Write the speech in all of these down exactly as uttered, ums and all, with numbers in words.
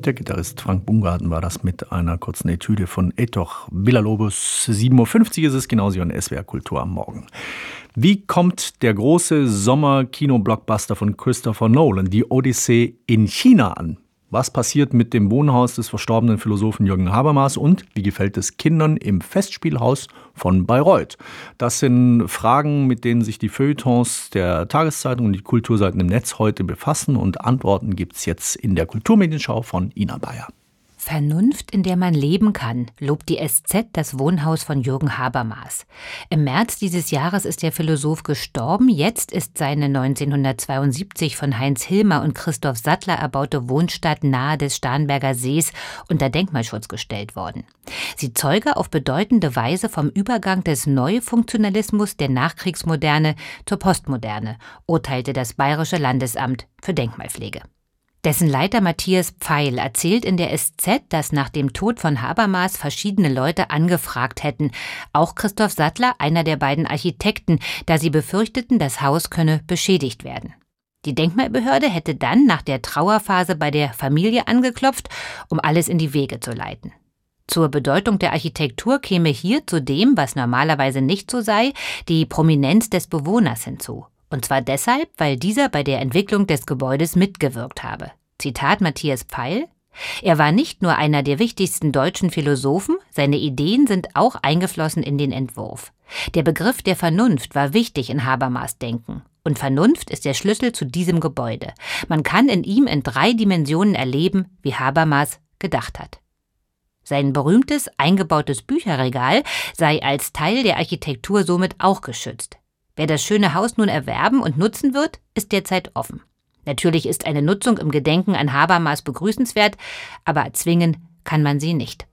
Der Gitarrist Frank Bungarten war das mit einer kurzen Etüde von Etoch Villa-Lobos. sieben Uhr fünfzig ist es, genau wie in S W R Kultur am Morgen. Wie kommt der große Sommer-Kino-Blockbuster von Christopher Nolan, die Odyssee in China, an? Was passiert mit dem Wohnhaus des verstorbenen Philosophen Jürgen Habermas und wie gefällt es Kindern im Festspielhaus von Bayreuth? Das sind Fragen, mit denen sich die Feuilletons der Tageszeitung und die Kulturseiten im Netz heute befassen, und Antworten gibt's jetzt in der Kulturmedienschau von Ina Bayer. Vernunft, in der man leben kann, lobt die S Z das Wohnhaus von Jürgen Habermas. Im März dieses Jahres ist der Philosoph gestorben. Jetzt ist seine neunzehnhundertzweiundsiebzig von Heinz Hilmer und Christoph Sattler erbaute Wohnstadt nahe des Starnberger Sees unter Denkmalschutz gestellt worden. Sie zeuge auf bedeutende Weise vom Übergang des Neufunktionalismus der Nachkriegsmoderne zur Postmoderne, urteilte das Bayerische Landesamt für Denkmalpflege. Dessen Leiter Matthias Pfeil erzählt in der S Z, dass nach dem Tod von Habermas verschiedene Leute angefragt hätten, auch Christoph Sattler, einer der beiden Architekten, da sie befürchteten, das Haus könne beschädigt werden. Die Denkmalbehörde hätte dann nach der Trauerphase bei der Familie angeklopft, um alles in die Wege zu leiten. Zur Bedeutung der Architektur käme hier zudem, was normalerweise nicht so sei, die Prominenz des Bewohners hinzu. Und zwar deshalb, weil dieser bei der Entwicklung des Gebäudes mitgewirkt habe. Zitat Matthias Pfeil: Er war nicht nur einer der wichtigsten deutschen Philosophen, seine Ideen sind auch eingeflossen in den Entwurf. Der Begriff der Vernunft war wichtig in Habermas' Denken. Und Vernunft ist der Schlüssel zu diesem Gebäude. Man kann in ihm in drei Dimensionen erleben, wie Habermas gedacht hat. Sein berühmtes, eingebautes Bücherregal sei als Teil der Architektur somit auch geschützt. Wer das schöne Haus nun erwerben und nutzen wird, ist derzeit offen. Natürlich ist eine Nutzung im Gedenken an Habermas begrüßenswert, aber erzwingen kann man sie nicht.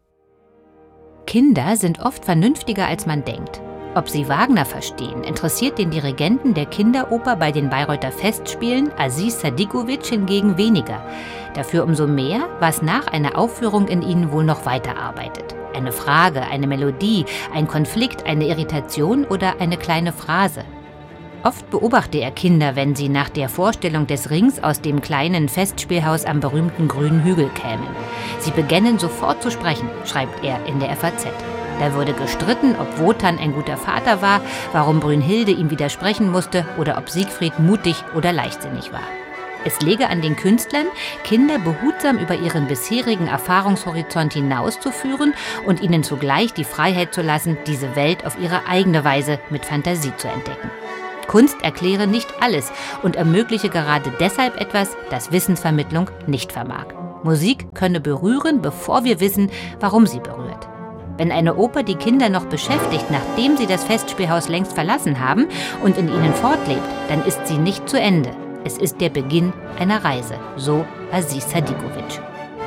Kinder sind oft vernünftiger, als man denkt. Ob sie Wagner verstehen, interessiert den Dirigenten der Kinderoper bei den Bayreuther Festspielen, Aziz Sadikovic, hingegen weniger. Dafür umso mehr, was nach einer Aufführung in ihnen wohl noch weiterarbeitet. Eine Frage, eine Melodie, ein Konflikt, eine Irritation oder eine kleine Phrase. Oft beobachte er Kinder, wenn sie nach der Vorstellung des Rings aus dem kleinen Festspielhaus am berühmten grünen Hügel kämen. Sie beginnen sofort zu sprechen, schreibt er in der F A Z. Da würde gestritten, ob Wotan ein guter Vater war, warum Brünnhilde ihm widersprechen musste oder ob Siegfried mutig oder leichtsinnig war. Es läge an den Künstlern, Kinder behutsam über ihren bisherigen Erfahrungshorizont hinauszuführen und ihnen zugleich die Freiheit zu lassen, diese Welt auf ihre eigene Weise mit Fantasie zu entdecken. Kunst erkläre nicht alles und ermögliche gerade deshalb etwas, das Wissensvermittlung nicht vermag. Musik könne berühren, bevor wir wissen, warum sie berührt. Wenn eine Oper die Kinder noch beschäftigt, nachdem sie das Festspielhaus längst verlassen haben und in ihnen fortlebt, dann ist sie nicht zu Ende. Es ist der Beginn einer Reise, so Aziz Sadikovic.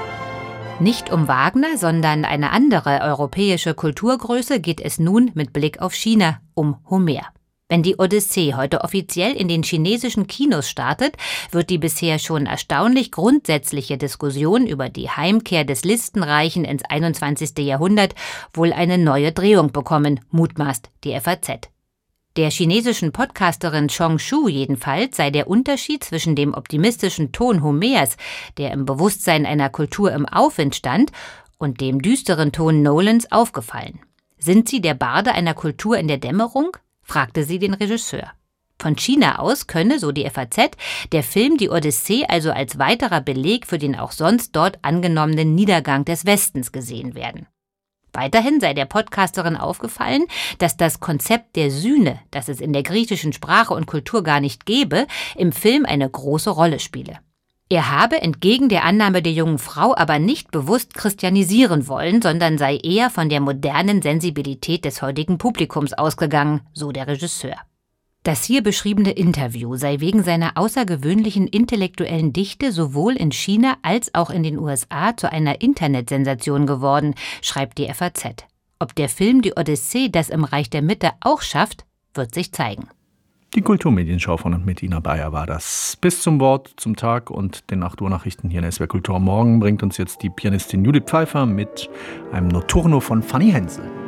Nicht um Wagner, sondern eine andere europäische Kulturgröße geht es nun mit Blick auf China, um Homer. Wenn die Odyssee heute offiziell in den chinesischen Kinos startet, wird die bisher schon erstaunlich grundsätzliche Diskussion über die Heimkehr des Listenreichen ins einundzwanzigste Jahrhundert wohl eine neue Drehung bekommen, mutmaßt die F A Z. Der chinesischen Podcasterin Chong Shu jedenfalls sei der Unterschied zwischen dem optimistischen Ton Homers, der im Bewusstsein einer Kultur im Aufwind stand, und dem düsteren Ton Nolans aufgefallen. Sind sie der Barde einer Kultur in der Dämmerung? Fragte sie den Regisseur. Von China aus könne, so die F A Z, der Film Die Odyssee also als weiterer Beleg für den auch sonst dort angenommenen Niedergang des Westens gesehen werden. Weiterhin sei der Podcasterin aufgefallen, dass das Konzept der Sühne, das es in der griechischen Sprache und Kultur gar nicht gäbe, im Film eine große Rolle spiele. Er habe entgegen der Annahme der jungen Frau aber nicht bewusst christianisieren wollen, sondern sei eher von der modernen Sensibilität des heutigen Publikums ausgegangen, so der Regisseur. Das hier beschriebene Interview sei wegen seiner außergewöhnlichen intellektuellen Dichte sowohl in China als auch in den U S A zu einer Internetsensation geworden, schreibt die F A Z. Ob der Film Die Odyssee das im Reich der Mitte auch schafft, wird sich zeigen. Die Kulturmedienschau von und mit Ina Bayer war das. Bis zum Wort, zum Tag und den acht Uhr Nachrichten hier in S W R Kultur am Morgen bringt uns jetzt die Pianistin Judith Pfeiffer mit einem Notturno von Fanny Hensel.